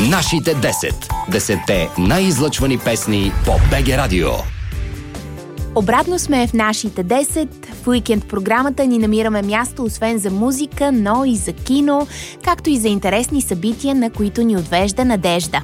Нашите 10. 10 най-излъчвани песни по БГ Радио. Обратно сме в нашите 10. В уикенд програмата ни намираме място освен за музика, но и за кино, както и за интересни събития, на които ни отвежда Надежда.